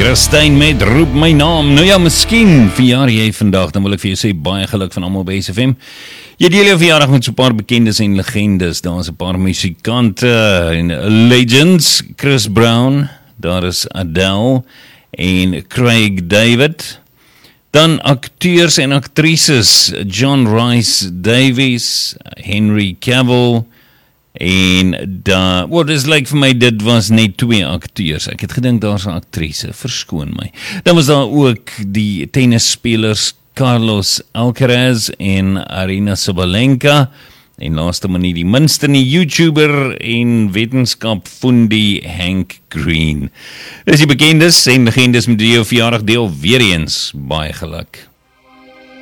Christine met Roep My Naam. Nou ja, miskien verjaar jy vandag, dan wil ek vir jou sê baie geluk van almal by SFM. Jy deel jou verjaardag met so 'n paar bekendes en legendes. Daar is 'n paar musikante en legends. Chris Brown, daar is Adele en Craig David. Dan akteurs en aktrises, John Rhys Davies, Henry Cavill, en dis lyk vir my, dit was net 2 akteurs. Ek het gedink daar's 'n aktrise, verskoon my. Dan was daar ook die tennisspelers Carlos Alcaraz en Aryna Sabalenka, en laaste maar nie die minste nie, YouTuber en wetenskap-fundie Hank Green. Dis die bekendes en legendes met jou verjaardag deel weer eens. Baie geluk.